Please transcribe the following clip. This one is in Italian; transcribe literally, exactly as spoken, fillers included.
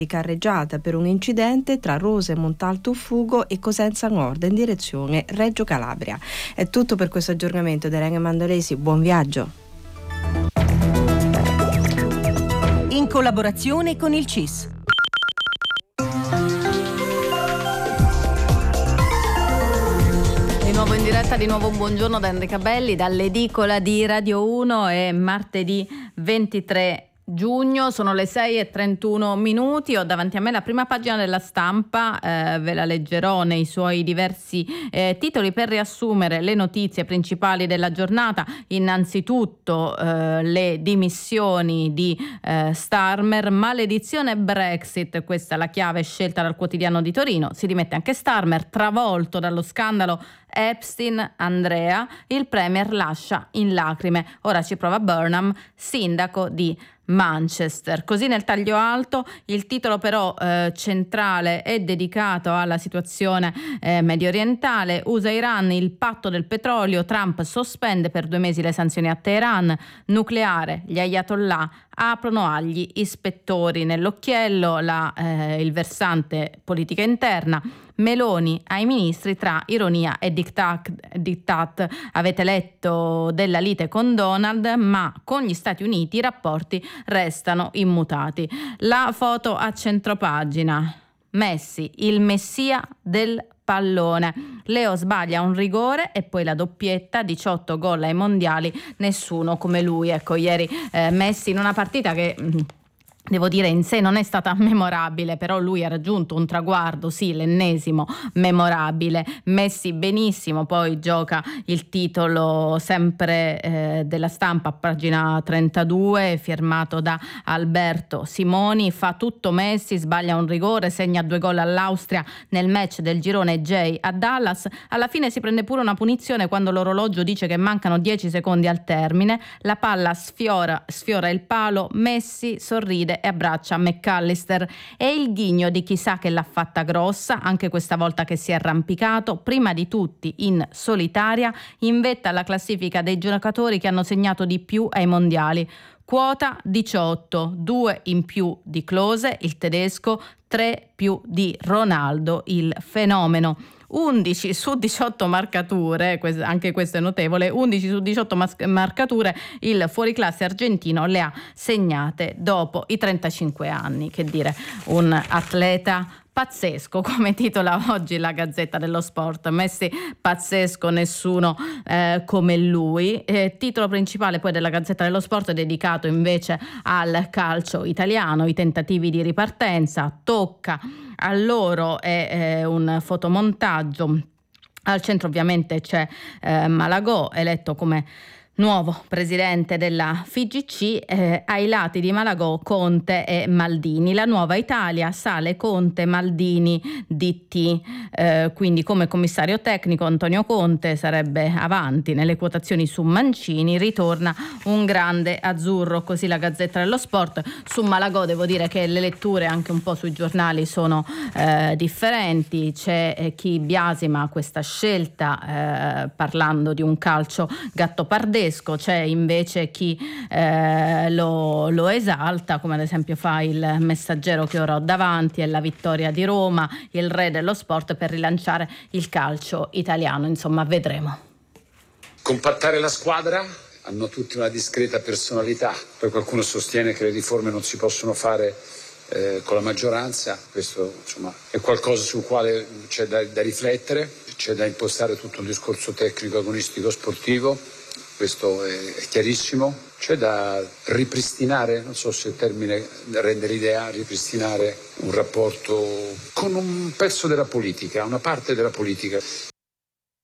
carreggiata per un incidente tra Rose Montalto Fugo e Cosenza Nord in direzione Reggio Calabria. È tutto per questo aggiornamento. Da Irene Mandolesi, buon viaggio. In collaborazione con il C I S. Di nuovo in diretta, di nuovo un buongiorno da Enrica Belli dall'edicola di Radio uno. È martedì ventitré giugno, sono le sei e trentuno minuti. Ho davanti a me la prima pagina della Stampa, eh, ve la leggerò nei suoi diversi eh, titoli per riassumere le notizie principali della giornata. Innanzitutto eh, le dimissioni di eh, Starmer, maledizione Brexit, questa è la chiave scelta dal Quotidiano di Torino. Si dimette anche Starmer, travolto dallo scandalo Epstein Andrea, il premier lascia in lacrime. Ora ci prova Burnham, sindaco di Manchester. Così nel taglio alto il titolo però eh, centrale è dedicato alla situazione eh, medio orientale. U S A-Iran, il patto del petrolio, Trump sospende per due mesi le sanzioni a Teheran, nucleare, gli ayatollah aprono agli ispettori nell'occhiello, la, eh, il versante politica interna. Meloni ai ministri tra ironia e diktat, diktat. Avete letto della lite con Donald, ma con gli Stati Uniti i rapporti restano immutati. La foto a centropagina. Messi, il messia del pallone. Leo sbaglia un rigore e poi la doppietta, diciotto gol ai mondiali, nessuno come lui. Ecco, ieri eh, Messi in una partita che... devo dire in sé non è stata memorabile, però lui ha raggiunto un traguardo, sì, l'ennesimo memorabile. Messi benissimo, poi gioca il titolo sempre eh, della Stampa, pagina trentadue, firmato da Alberto Simoni. Fa tutto Messi, sbaglia un rigore, segna due gol all'Austria nel match del girone J a Dallas. Alla fine si prende pure una punizione quando l'orologio dice che mancano dieci secondi al termine. La palla sfiora, sfiora il palo, Messi sorride e abbraccia McAllister. È il ghigno di chissà che l'ha fatta grossa, anche questa volta che si è arrampicato, prima di tutti in solitaria, in vetta alla classifica dei giocatori che hanno segnato di più ai mondiali. Quota diciotto, due in più di Klose, il tedesco, tre più di Ronaldo, il fenomeno. undici su diciotto marcature, anche questo è notevole, undici su diciotto marcature il fuoriclasse argentino le ha segnate dopo i trentacinque anni. Che dire, un atleta pazzesco, come titola oggi la Gazzetta dello Sport. Messi pazzesco, nessuno eh, come lui. Eh, titolo principale poi della Gazzetta dello Sport è dedicato invece al calcio italiano, i tentativi di ripartenza. Tocca a loro, è eh, un fotomontaggio. Al centro ovviamente c'è eh, Malagò, eletto come nuovo presidente della F I G C, eh, ai lati di Malagò Conte e Maldini. La nuova Italia, sale Conte, Maldini, D T. Eh, quindi come commissario tecnico Antonio Conte sarebbe avanti nelle quotazioni su Mancini, ritorna un grande azzurro, così la Gazzetta dello Sport. Su Malagò devo dire che le letture anche un po' sui giornali sono eh, differenti. C'è eh, chi biasima questa scelta eh, parlando di un calcio gattopardesco, c'è invece chi eh, lo, lo esalta, come ad esempio fa il Messaggero che ora ho davanti. È la vittoria di Roma, il re dello sport per rilanciare il calcio italiano. Insomma, vedremo. Compattare la squadra, hanno tutti una discreta personalità. Poi qualcuno sostiene che le riforme non si possono fare eh, con la maggioranza. Questo insomma è qualcosa sul quale c'è da, da riflettere, c'è da impostare tutto un discorso tecnico, agonistico, sportivo. Questo è, è chiarissimo. C'è da ripristinare, non so se il termine rende l'idea, ripristinare un rapporto con un pezzo della politica, una parte della politica.